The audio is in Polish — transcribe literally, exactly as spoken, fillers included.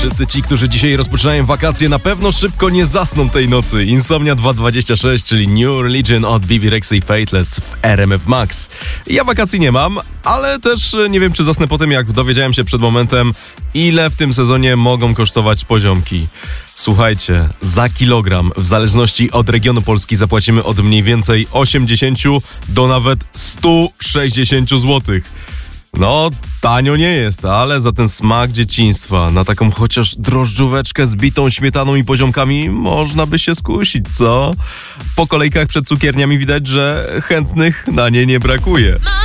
Wszyscy ci, którzy dzisiaj rozpoczynają wakacje, na pewno szybko nie zasną tej nocy. Insomnia dwa dwadzieścia sześć, czyli New Religion od Bibi Rexha i Faithless w R M F Max. Ja wakacji nie mam, ale też nie wiem, czy zasnę po tym, jak dowiedziałem się przed momentem, ile w tym sezonie mogą kosztować poziomki. Słuchajcie, za kilogram w zależności od regionu Polski zapłacimy od mniej więcej osiemdziesiąt do nawet sto sześćdziesiąt złotych. No, tanio nie jest, ale za ten smak dzieciństwa, na taką chociaż drożdżóweczkę z bitą śmietaną i poziomkami można by się skusić, co? Po kolejkach przed cukierniami widać, że chętnych na nie nie brakuje.